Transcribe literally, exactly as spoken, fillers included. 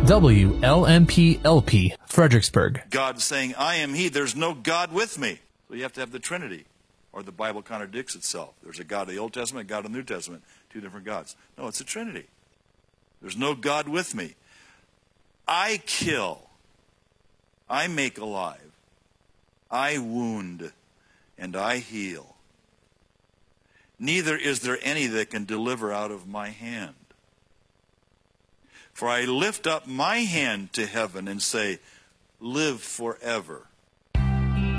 W L M P L P, Fredericksburg. God saying, I am He. There's no God with me. So you have to have the Trinity, or the Bible contradicts itself. There's a God of the Old Testament, a God of the New Testament, two different gods. No, it's a Trinity. There's no God with me. I kill. I make alive. I wound, and I heal. Neither is there any that can deliver out of my hand. For I lift up my hand to heaven and say, live forever.